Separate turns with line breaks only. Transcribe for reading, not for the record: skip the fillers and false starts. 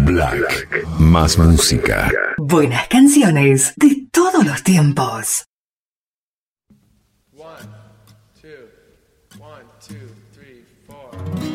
Black. Más música.
Buenas canciones de todos los tiempos.
1, 2, 1, 2, 3, 4.